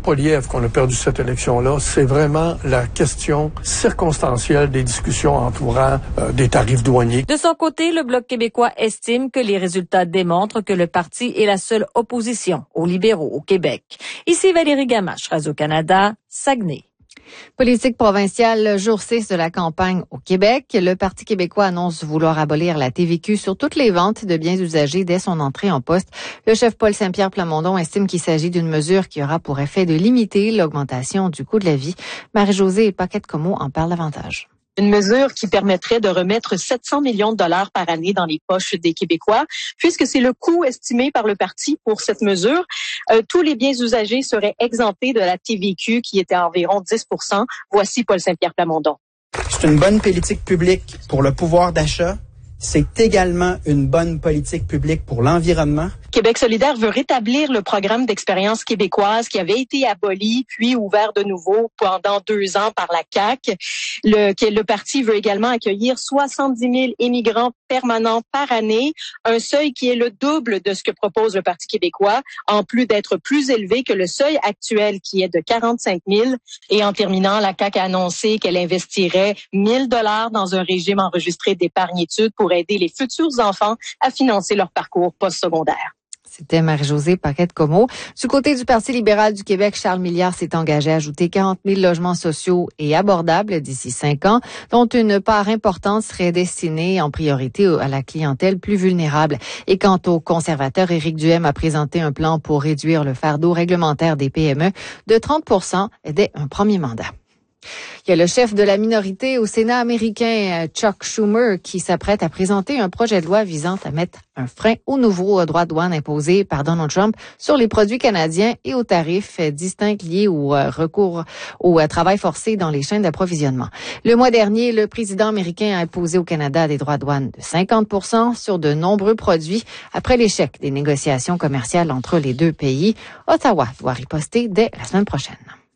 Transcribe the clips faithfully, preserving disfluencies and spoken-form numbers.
Poilievre qu'on a perdu cette élection-là, c'est vraiment la question circonstancielle des discussions entourant euh, des tarifs douaniers. De son côté, le Bloc québécois estime que les résultats démontrent que le parti est la seule opposition aux libéraux au Québec. Ici Valérie Gamache, Radio-Canada, Saguenay. Politique provinciale, jour six de la campagne au Québec. Le Parti québécois annonce vouloir abolir la T V Q sur toutes les ventes de biens usagés dès son entrée en poste. Le chef Paul Saint-Pierre Plamondon estime qu'il s'agit d'une mesure qui aura pour effet de limiter l'augmentation du coût de la vie. Marie-Josée Paquette-Comeau en parle davantage. Une mesure qui permettrait de remettre sept cents millions de dollars par année dans les poches des Québécois, puisque c'est le coût estimé par le parti pour cette mesure. Euh, tous les biens usagés seraient exemptés de la T V Q, qui était à environ dix pour cent. Voici Paul Saint-Pierre Plamondon. C'est une bonne politique publique pour le pouvoir d'achat. C'est également une bonne politique publique pour l'environnement. Québec solidaire veut rétablir le programme d'expérience québécoise qui avait été aboli puis ouvert de nouveau pendant deux ans par la C A Q. Le, le parti veut également accueillir soixante-dix mille immigrants permanents par année, un seuil qui est le double de ce que propose le Parti québécois, en plus d'être plus élevé que le seuil actuel qui est de quarante-cinq mille. Et en terminant, la C A Q a annoncé qu'elle investirait mille dollars dans un régime enregistré d'épargne-études pour aider les futurs enfants à financer leur parcours postsecondaire. C'était Marie-Josée Paquette-Comeau. Du côté du Parti libéral du Québec, Charles Milliard s'est engagé à ajouter quarante mille logements sociaux et abordables d'ici cinq ans, dont une part importante serait destinée en priorité à la clientèle plus vulnérable. Et quant au conservateur, Éric Duhaime a présenté un plan pour réduire le fardeau réglementaire des P M E de trente pour cent dès un premier mandat. Il y a le chef de la minorité au Sénat américain, Chuck Schumer, qui s'apprête à présenter un projet de loi visant à mettre un frein aux nouveaux droits de douane imposés par Donald Trump sur les produits canadiens et aux tarifs distincts liés au recours au travail forcé dans les chaînes d'approvisionnement. Le mois dernier, le président américain a imposé au Canada des droits de douane de cinquante pour cent sur de nombreux produits après l'échec des négociations commerciales entre les deux pays. Ottawa doit riposter dès la semaine prochaine.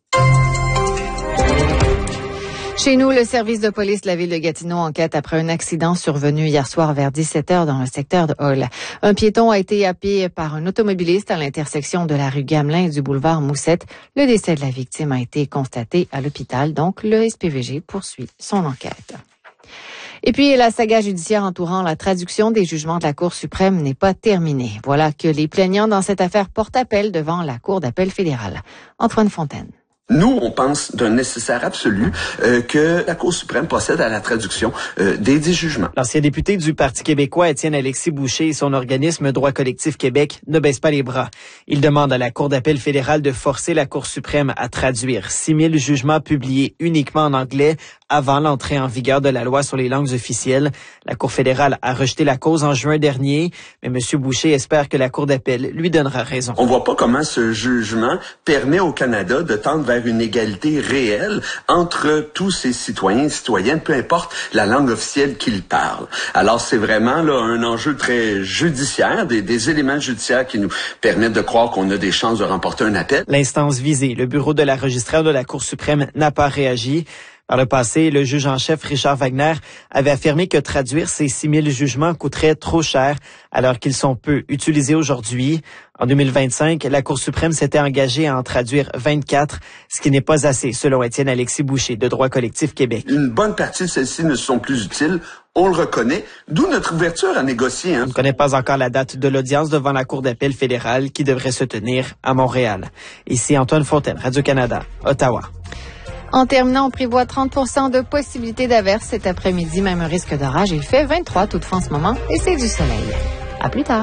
Chez nous, le service de police de la ville de Gatineau enquête après un accident survenu hier soir vers dix-sept heures dans le secteur de Hull. Un piéton a été happé par un automobiliste à l'intersection de la rue Gamelin et du boulevard Moussette. Le décès de la victime a été constaté à l'hôpital, donc le S P V G poursuit son enquête. Et puis, la saga judiciaire entourant la traduction des jugements de la Cour suprême n'est pas terminée. Voilà que les plaignants dans cette affaire portent appel devant la Cour d'appel fédérale. Antoine Fontaine. Nous, on pense d'un nécessaire absolu euh, que la Cour suprême procède à la traduction euh, des dix jugements. L'ancien député du Parti québécois, Étienne-Alexis Boucher, et son organisme Droit collectif Québec ne baissent pas les bras. Il demande à la Cour d'appel fédérale de forcer la Cour suprême à traduire six mille jugements publiés uniquement en anglais avant l'entrée en vigueur de la loi sur les langues officielles. La Cour fédérale a rejeté la cause en juin dernier, mais M. Boucher espère que la Cour d'appel lui donnera raison. On voit pas comment ce jugement permet au Canada de tendre vers une égalité réelle entre tous ses citoyens et citoyennes, peu importe la langue officielle qu'ils parlent. Alors, c'est vraiment là un enjeu très judiciaire, des, des éléments judiciaires qui nous permettent de croire qu'on a des chances de remporter un appel. L'instance visée, le bureau de la registraire de la Cour suprême, n'a pas réagi. Par le passé, le juge en chef Richard Wagner avait affirmé que traduire ces six mille jugements coûterait trop cher alors qu'ils sont peu utilisés aujourd'hui. En deux mille vingt-cinq, la Cour suprême s'était engagée à en traduire vingt-quatre, ce qui n'est pas assez, selon Étienne-Alexis Boucher de Droit collectif Québec. Une bonne partie de celles-ci ne sont plus utiles. On le reconnaît, d'où notre ouverture à négocier. Hein. On ne connaît pas encore la date de l'audience devant la Cour d'appel fédérale qui devrait se tenir à Montréal. Ici Antoine Fontaine, Radio-Canada, Ottawa. En terminant, on prévoit trente pour cent de possibilité d'averse cet après-midi, même un risque d'orage. Il fait vingt-trois toutefois en ce moment et c'est du soleil. À plus tard.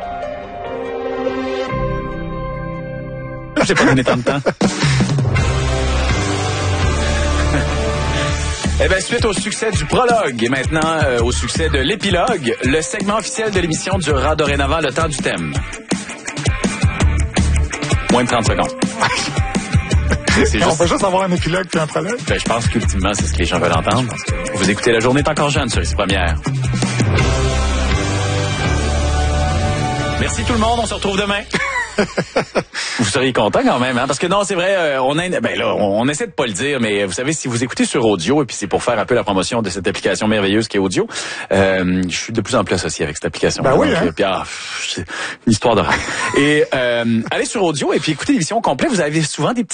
J'ai pas donné tant de temps. Eh bien, suite au succès du prologue et maintenant euh, au succès de l'épilogue, le segment officiel de l'émission durera dorénavant le temps du thème. Moins de trente secondes. C'est juste... On peut juste avoir un épilogue puis un prologue? Ben, je pense qu'ultimement, c'est ce que les gens veulent entendre. Vous écoutez La Journée est encore jeune sur Ici Première. Merci tout le monde, on se retrouve demain. Vous seriez content quand même, hein? Parce que non, c'est vrai, euh, on a, ben là, on, on essaie de pas le dire, mais vous savez, si vous écoutez sur audio, et puis c'est pour faire un peu la promotion de cette application merveilleuse qui est audio, euh, je suis de plus en plus associé avec cette application. Ben oui, donc, hein? Puis, ah, une histoire de rêve. Et euh, allez sur audio et puis écoutez l'émission complète. Vous avez souvent des petits